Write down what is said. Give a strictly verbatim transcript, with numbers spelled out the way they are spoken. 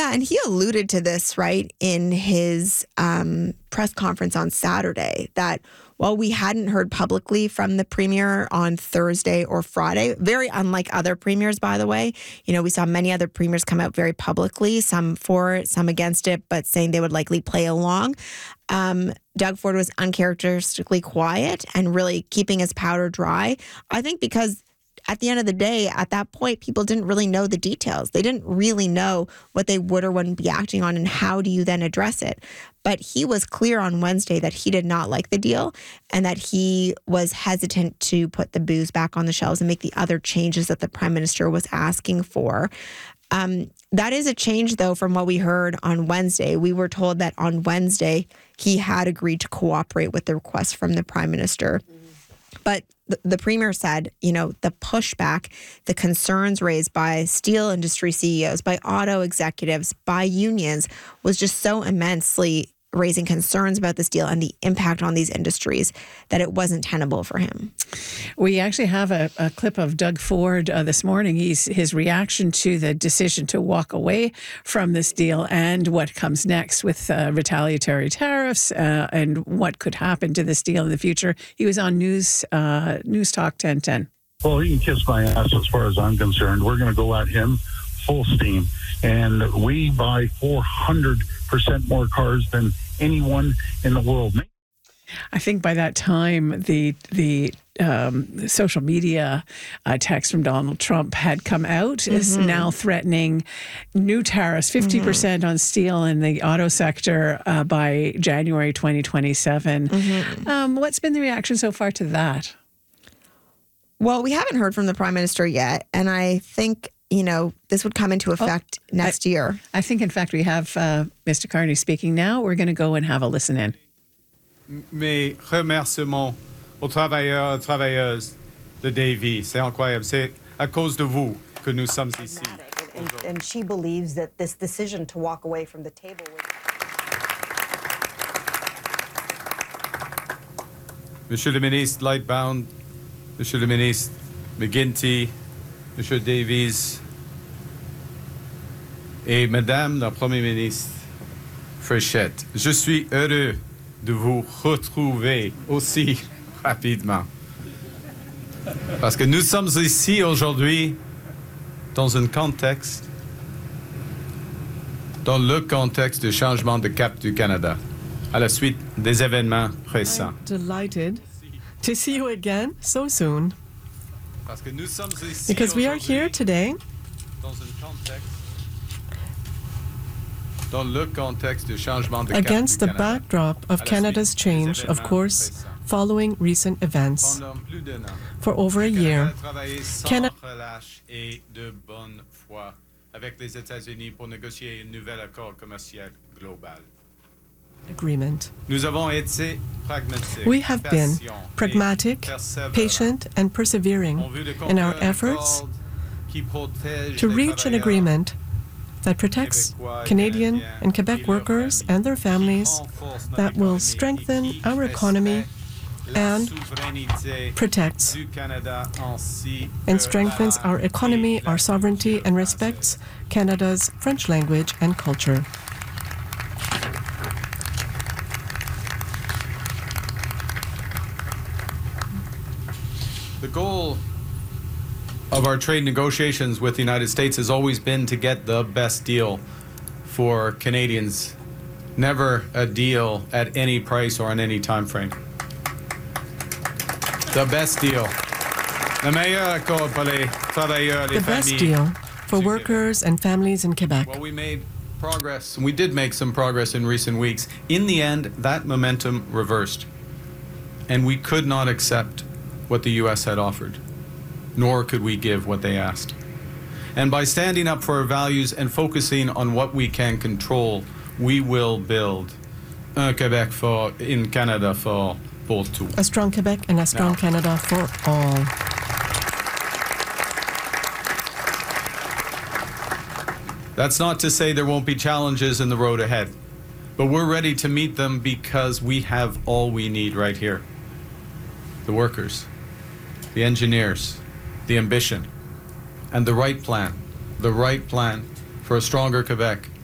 Yeah, and he alluded to this, right, in his um, press conference on Saturday, that while we hadn't heard publicly from the premier on Thursday or Friday, very unlike other premiers, by the way. You know, we saw many other premiers come out very publicly, some for it, some against it, but saying they would likely play along. Um, Doug Ford was uncharacteristically quiet and really keeping his powder dry. I think because at the end of the day, at that point, people didn't really know the details. They didn't really know what they would or wouldn't be acting on, and how do you then address it? But he was clear on Wednesday that he did not like the deal and that he was hesitant to put the booze back on the shelves and make the other changes that the Prime Minister was asking for. Um, that is a change, though, from what we heard on Wednesday. We were told that on Wednesday he had agreed to cooperate with the request from the Prime Minister. But the, the Premier said, you know, the pushback, the concerns raised by steel industry C E Os, by auto executives, by unions was just so immensely raising concerns about this deal and the impact on these industries that it wasn't tenable for him. We actually have a, a clip of Doug Ford uh, this morning. He's his reaction to the decision to walk away from this deal and what comes next with uh, retaliatory tariffs uh, and what could happen to this deal in the future. He was on News uh, News Talk ten ten. Well, he can kiss my ass as far as I'm concerned. We're going to go at him full steam. And we buy four hundred percent more cars than anyone in the world. I think by that time, the the um, social media uh, text from Donald Trump had come out, mm-hmm. is now threatening new tariffs, fifty percent mm-hmm. on steel in the auto sector uh, by January twenty twenty-seven. Mm-hmm. Um, what's been the reaction so far to that? Well, we haven't heard from the Prime Minister yet, and I think, you know, this would come into effect oh, next I, year. I think, in fact, we have uh, Mister Carney speaking now. We're going to go and have a listen in. Mes remerciements aux travailleurs, travailleuses de Davie. C'est incroyable. C'est à cause de vous que nous sommes ici. And, and, and she believes that this decision to walk away from the table was... Monsieur le ministre Lightbound, Monsieur le ministre McGuinty, Monsieur Davies et Madame la Première ministre Fréchette, je suis heureux de vous retrouver aussi rapidement. Parce que nous sommes ici aujourd'hui dans un contexte, dans le contexte du changement de cap du Canada, à la suite des événements récents. I'm delighted to see you again so soon. Because we are here today against the backdrop of Canada's change, of course, following recent events. For over a year, Canada agreement. We have been pragmatic, patient, and persevering in our efforts to reach an agreement that protects Canadian and Quebec workers and their families, that will strengthen our economy and protects and strengthens our economy, our sovereignty, and respects Canada's French language and culture. The goal of our trade negotiations with the United States has always been to get the best deal for Canadians, never a deal at any price or on any time frame. The best deal. Le meilleur accord pour les travailleurs, les The best deal for workers and families in Quebec. Well, we made progress, and we did make some progress in recent weeks. In the end, that momentum reversed, and we could not accept what the U S had offered, nor could we give what they asked. And by standing up for our values and focusing on what we can control, we will build un Québec fort in Canada fort pour tous. A strong Quebec and a strong now. Canada for all. That's not to say there won't be challenges in the road ahead, but we're ready to meet them because we have all we need right here. The workers, the engineers, the ambition, and the right plan, the right plan for a stronger Quebec